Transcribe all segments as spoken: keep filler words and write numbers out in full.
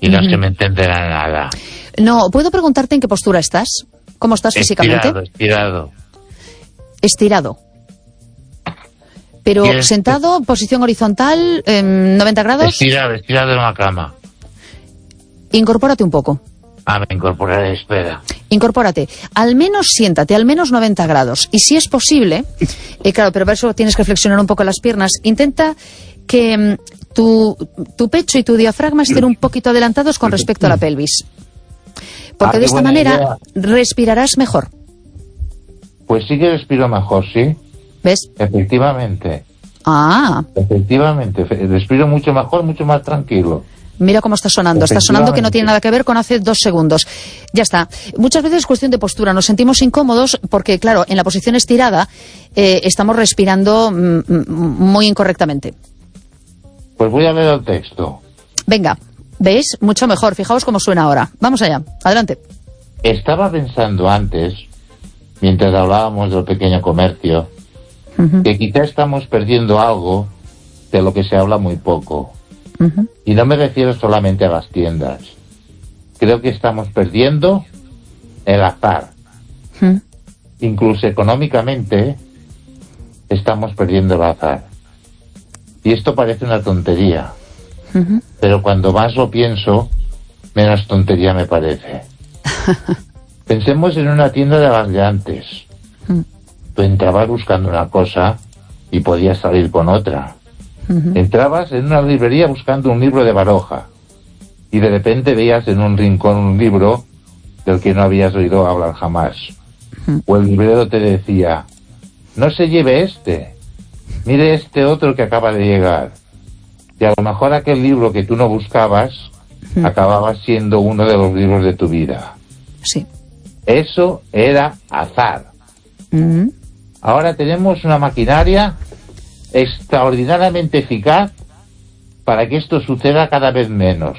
y no uh-huh. se me entenderá nada. No, ¿puedo preguntarte en qué postura estás? ¿Cómo estás físicamente? Estirado, estirado. Estirado. Pero sentado, posición horizontal, eh, noventa grados. Estirado, estirado en la cama. Incorpórate un poco. Ah, me incorporaré, espera. Incorpórate. Al menos siéntate, al menos noventa grados. Y si es posible, eh, claro, pero para eso tienes que flexionar un poco las piernas, intenta que mm, tu, tu pecho y tu diafragma estén un poquito adelantados con respecto a la pelvis. Porque ah, de esta manera idea. respirarás mejor. Pues sí que respiro mejor, ¿sí? ¿Ves? Efectivamente. Ah. Efectivamente. Respiro mucho mejor, mucho más tranquilo. Mira cómo está sonando. Está sonando que no tiene nada que ver con hace dos segundos. Ya está. Muchas veces es cuestión de postura. Nos sentimos incómodos porque, claro, en la posición estirada eh, estamos respirando mm, muy incorrectamente. Pues voy a leer el texto. Venga. ¿Veis? Mucho mejor. Fijaos cómo suena ahora. Vamos allá. Adelante. Estaba pensando antes, mientras hablábamos del pequeño comercio, uh-huh. que quizá estamos perdiendo algo de lo que se habla muy poco. Uh-huh. Y no me refiero solamente a las tiendas. Creo que estamos perdiendo el azar. Uh-huh. Incluso económicamente estamos perdiendo el azar. Y esto parece una tontería. Uh-huh. Pero cuando más lo pienso, menos tontería me parece. Pensemos en una tienda de las de antes. Uh-huh. Tú entrabas buscando una cosa y podías salir con otra. Uh-huh. Entrabas en una librería buscando un libro de Baroja y de repente veías en un rincón un libro del que no habías oído hablar jamás. Uh-huh. O el librero te decía, no se lleve este, mire este otro que acaba de llegar. Y a lo mejor aquel libro que tú no buscabas uh-huh. acababa siendo uno de los libros de tu vida. Sí. Eso era azar. Uh-huh. Ahora tenemos una maquinaria extraordinariamente eficaz para que esto suceda cada vez menos.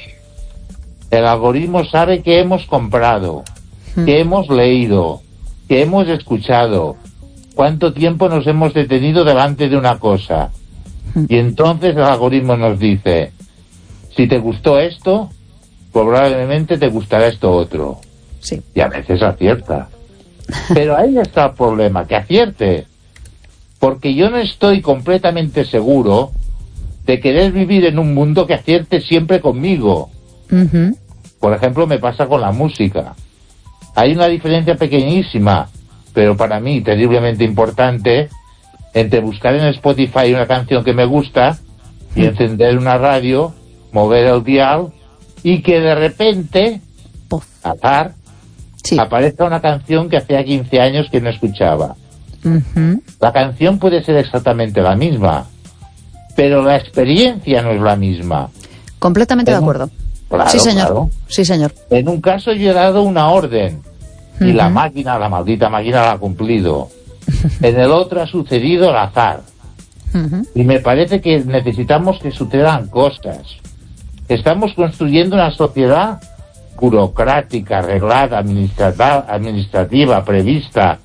El algoritmo sabe que hemos comprado, uh-huh. que hemos leído, que hemos escuchado, cuánto tiempo nos hemos detenido delante de una cosa. Uh-huh. Y entonces el algoritmo nos dice, si te gustó esto, probablemente te gustará esto otro. Sí. Y a veces acierta. Pero ahí está el problema, que acierte. Porque yo no estoy completamente seguro de querer vivir en un mundo que acierte siempre conmigo. Uh-huh. Por ejemplo, me pasa con la música. Hay una diferencia pequeñísima, pero para mí terriblemente importante, entre buscar en Spotify una canción que me gusta y uh-huh. encender una radio, mover el dial y que de repente, Puff. azar, sí. aparezca una canción que hacía quince años que no escuchaba. Uh-huh. La canción puede ser exactamente la misma, pero la experiencia no es la misma. Completamente en de acuerdo. Un... Claro, sí, señor. Claro. Sí, señor. En un caso yo he dado una orden uh-huh. y la máquina, la maldita máquina la ha cumplido. En el otro ha sucedido el azar. Uh-huh. Y me parece que necesitamos que sucedan cosas. Estamos construyendo una sociedad burocrática, arreglada, administrativa, administrativa, prevista.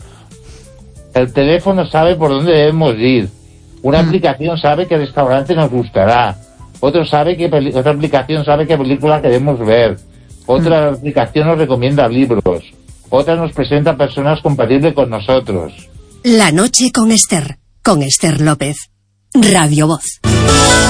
El teléfono sabe por dónde debemos ir. Una mm. aplicación sabe qué restaurante nos gustará. Otro sabe que peli- otra aplicación sabe qué película queremos ver. Otra mm. aplicación nos recomienda libros. Otra nos presenta personas compatibles con nosotros. La noche con Esther, con Esther López. Radio Voz.